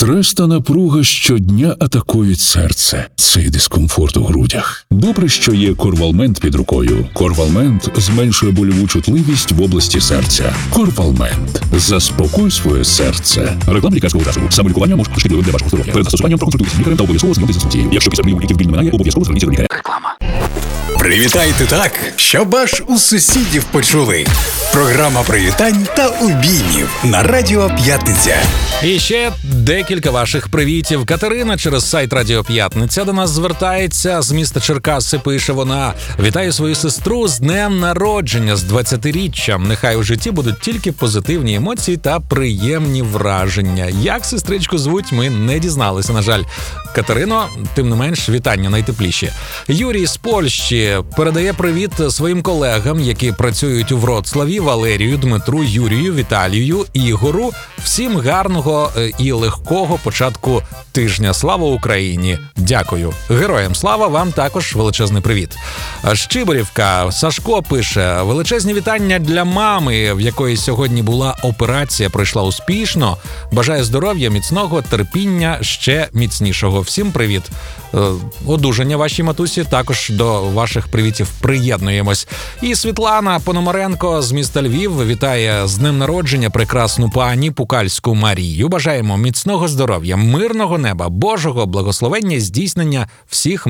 Стрес та напруга щодня атакують серце. Цей дискомфорт у грудях. Добре, що є Корвалмент під рукою. Корвалмент зменшує больову чутливість в області серця. Корвалмент. Заспокой своє серце. Реклама лікарського засобу. Самолікування може бути шкідливим для вашого здоров'я. Перед застосуванням проконсультуйтесь з лікарем та обов'язково знайомтесь з інструкцією. Якщо після прийому ліків біль не минає, обов'язково зверніться до лікаря. Реклама. Привітайте так, щоб аж у сусідів почули. Програма привітань та обіймів на Радіо П'ятниця. І ще декілька ваших привітів. Катерина через сайт Радіо П'ятниця до нас звертається. З міста Черкаси пише вона: «Вітаю свою сестру з днем народження, з 20-річчям. Нехай у житті будуть тільки позитивні емоції та приємні враження». Як сестричку звуть, ми не дізналися, на жаль. Катерино, тим не менш, вітання найтепліші. Юрій з Польщі передає привіт своїм колегам, які працюють у Вроцлаві: Валерію, Дмитру, Юрію, Віталію, Ігору. Всім гарного і легкого початку тижня. Слава Україні! Дякую. Героям слава, вам також величезний привіт. Щиборівка. Сашко пише: величезні вітання для мами, в якої сьогодні була операція, пройшла успішно. Бажаю здоров'я, міцного, терпіння, ще міцнішого. Всім привіт. Одужання вашій матусі, також до ваших привітів приєднуємось. І Світлана Пономаренко з міста Львів вітає з днем народження прекрасну пані Пукальську Марію. Бажаємо міцного здоров'я, мирного неба, Божого благословення, здійснення всіх